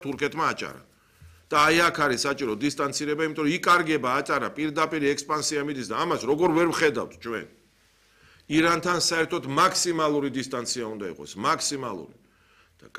თურქეთმა აჭარა. და აი აქ არის საჭირო დისტანცირება, იმიტომ რომ იკარგება აჭარა პირდაპირ ექსპანსია მიდის და ამას როგორ ვერ ვხედავთ ჩვენ. ირანთან საერთოდ მაქსიმალური დისტანცია უნდა იყოს, მაქსიმალური.